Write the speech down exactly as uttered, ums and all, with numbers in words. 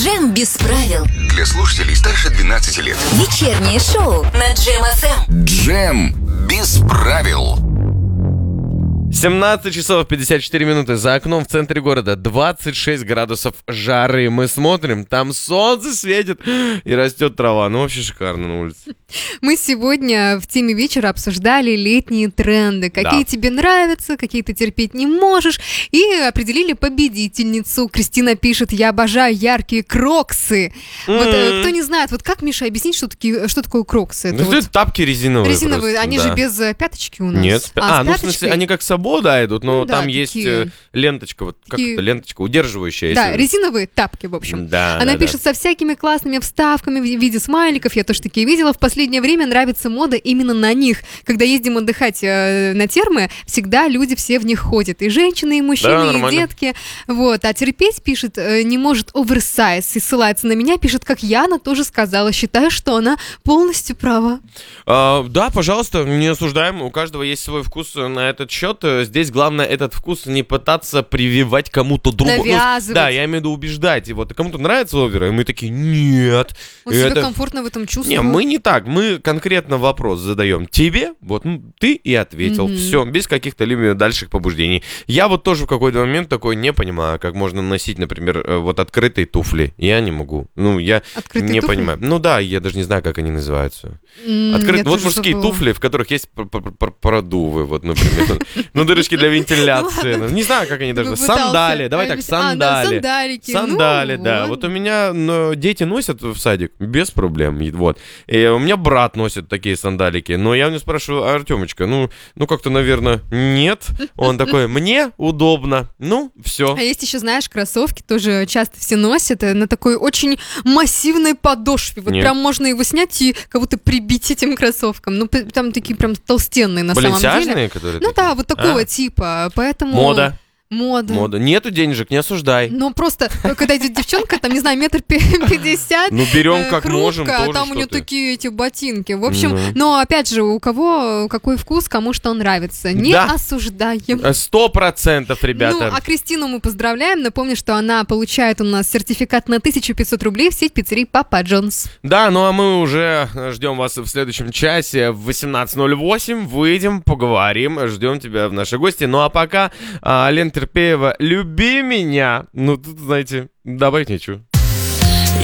Джем без правил. Для слушателей старше двенадцати лет. Вечернее шоу на Джем эф эм. Джем без правил. семнадцать часов пятьдесят четыре минуты. За окном в центре города двадцать шесть градусов жары. Мы смотрим, там солнце светит и растет трава. Ну, вообще шикарно на улице. Мы сегодня в теме вечера обсуждали летние тренды. Какие Да. тебе нравятся, какие ты терпеть не можешь. И определили победительницу. Кристина пишет: я обожаю яркие кроксы. Вот, э, кто не знает, вот как, Миша, объяснить, что, такие, что такое кроксы? Это Ну, вот это тапки резиновые. резиновые, просто, они да. же без э, пяточки у нас. Нет, с пя- а, а, с ну в смысле, пяточкой. они как свобода идут, но Ну да, там есть такие. э, ленточка, вот как Такие. это, ленточка удерживающая. Да, если- резиновые тапки, в общем. Да, Она да, пишет со всякими классными вставками в виде смайликов. Я тоже такие видела. В последнее время нравится мода именно на них. Когда ездим отдыхать э, на термы, всегда люди все в них ходят. И женщины, и мужчины, Да, и нормально. детки. Вот. А терпеть, пишет, э, не может оверсайз. И ссылается на меня. Пишет, как Яна тоже сказала. Считаю, что она полностью права. А, да, пожалуйста, не осуждаем. У каждого есть свой вкус на этот счет. Здесь главное этот вкус не пытаться прививать кому-то другому. Ну, Навязывать. да, я имею в виду убеждать. И вот кому-то нравится оверы, и мы такие, нет. Он себя Это- комфортно в этом чувствует. Не, мы не так. Мы конкретно вопрос задаем тебе, вот ну, ты и ответил. Мгм. Все, без каких-то либо дальших побуждений. Я вот тоже в какой-то момент такой не понимаю, как можно носить, например, э, вот открытые туфли. Я не могу. Ну, я Открытые не туфли? понимаю. Ну да, я даже не знаю, как они называются. М, Открыт- я Вот тоже мужские забыла. туфли, в которых есть пр- пр- пр- продувы, вот, например. Ну, дырочки для вентиляции. Ну, Не знаю, как они даже. Попытался Сандали, давай так, объяснить. А, да, сандали. сандалики. Сандали, Ну, да. Вот у меня ну, дети носят в садик без проблем. и Вот. И у меня брат носит такие сандалики. Но я у него спрашиваю: Артемочка, ну, ну как-то, наверное, нет. Он такой: мне удобно. Ну, все. А есть еще, знаешь, кроссовки тоже часто все носят э, на такой очень массивной подошве. Вот Нет. прям можно его снять и кого-то прибить этим кроссовком. Ну, п- там такие прям толстенные на самом деле. Баленсиажные, которые Ну такие? да, вот такого А, типа. Поэтому... Мода. Мода. Мода. Нету денежек, не осуждай. Но просто, когда идет девчонка, там, не знаю, метр пи- пятьдесят, Ну, берем э, как хрупкая, можем, а тоже там у нее что-то. такие эти ботинки. В общем, Ну. но опять же, у кого какой вкус, кому что нравится. Не Да. осуждаем. Сто процентов, ребята. Ну, а Кристину мы поздравляем. Напомню, что она получает у нас сертификат на тысячу пятьсот рублей в сеть пиццерий Папа Джонс. Да, ну а мы уже ждем вас в следующем часе в восемнадцать ноль восемь. Выйдем, поговорим, ждем тебя в наши гости. Ну а пока а, Лена Терпеева, люби меня. Ну, тут, знаете, добавить нечего.